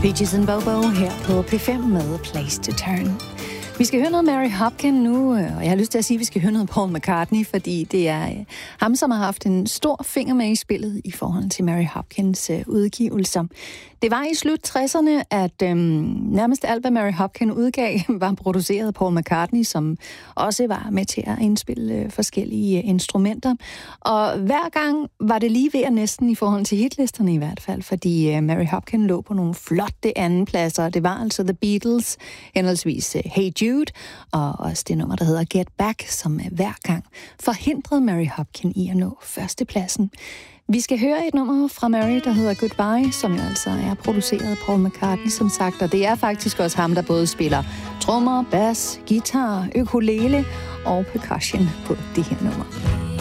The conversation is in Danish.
Peaches and Bobo her på P5 med Place to Turn. Vi skal høre noget Mary Hopkin nu, og jeg har lyst til at sige, at vi skal høre noget Paul McCartney, fordi det er ham, som har haft en stor finger med i spillet i forhold til Mary Hopkins udgivelser. Det var i slut 60'erne, at nærmest alt, hvad Mary Hopkin udgav, var produceret af Paul McCartney, som også var med til at indspille forskellige instrumenter. Og hver gang var det lige ved at næsten i forhold til hitlisterne i hvert fald, fordi Mary Hopkin lå på nogle flotte andenpladser. Det var altså The Beatles, henholdsvis Hey Jude, og også det nummer, der hedder Get Back, som hver gang forhindrede Mary Hopkin i at nå førstepladsen. Vi skal høre et nummer fra Mary, der hedder Goodbye, som jo altså er produceret af Paul McCartney, som sagt. Og det er faktisk også ham, der både spiller trommer, bass, guitar, ukulele og percussion på det her nummer.